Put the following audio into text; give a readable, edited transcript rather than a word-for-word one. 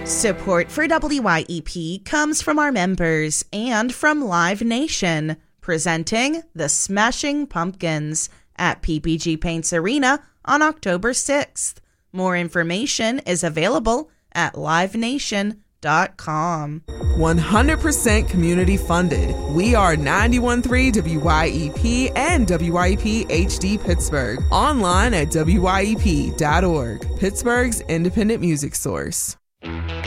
Support for WYEP comes from our members and from Live Nation, presenting the Smashing Pumpkins at PPG Paints Arena on October 6th. More information is available at livenation.com. 100% community funded. We are 91.3 WYEP and WYEP HD Pittsburgh. Online at WYEP.org. Pittsburgh's independent music source.